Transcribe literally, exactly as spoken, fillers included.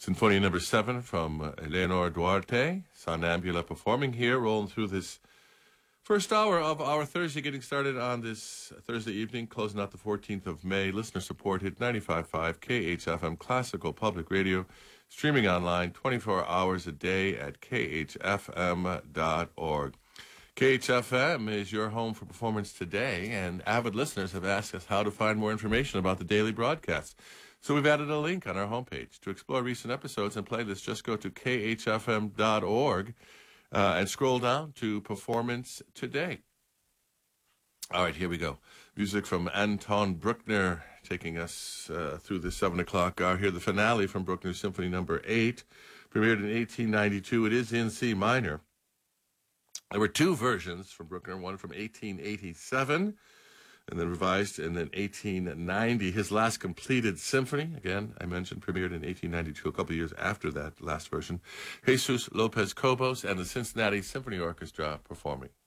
Sinfonia number seven from uh, Eleanor Duarte, Sonambula, performing here, rolling through this first hour of our Thursday, getting started on this Thursday evening, closing out the fourteenth of May. Listener supported ninety-five point five K H F M, classical public radio, streaming online twenty-four hours a day at k h f m dot org. K H F M is your home for performance today, and avid listeners have asked us how to find more information about the daily broadcasts. So we've added a link on our homepage. To explore recent episodes and playlists, just go to k h f m dot org uh, and scroll down to Performance Today. All right, here we go. Music from Anton Bruckner taking us uh, through the seven o'clock hour. Here, the finale from Bruckner's Symphony number eight, premiered in eighteen ninety-two. It is in C minor. There were two versions from Bruckner, one from eighteen eighty-seven, and then revised in then eighteen ninety. His last completed symphony, again, I mentioned, premiered in eighteen ninety-two, a couple of years after that last version. Jesus Lopez Cobos and the Cincinnati Symphony Orchestra performing.